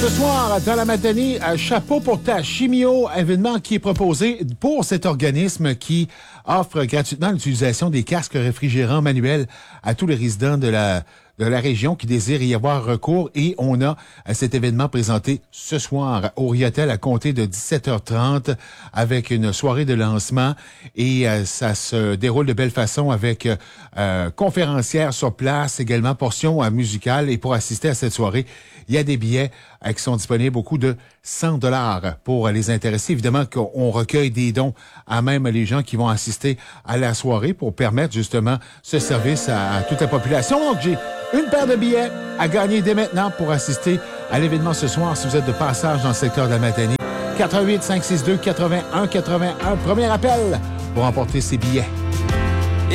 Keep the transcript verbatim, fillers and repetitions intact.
Ce soir, dans la matinée, chapeau pour ta chimio, événement qui est proposé pour cet organisme qui offre gratuitement l'utilisation des casques réfrigérants manuels à tous les résidents de la de la région qui désirent y avoir recours. Et on a cet événement présenté ce soir au Riotel à compter de dix-sept heures trente avec une soirée de lancement. Et euh, ça se déroule de belle façon avec euh, conférencière sur place, également portion euh, musicale. Et pour assister à cette soirée, il y a des billets euh, qui sont disponibles au coût de cent dollars pour les intéressés. Évidemment qu'on recueille des dons à même les gens qui vont assister à la soirée pour permettre justement ce service à, à toute la population. Donc, j'ai une paire de billets à gagner dès maintenant pour assister à l'événement ce soir si vous êtes de passage dans le secteur de la Matanie. quatre un huit, cinq six deux, huit un huit un. Premier appel pour emporter ces billets.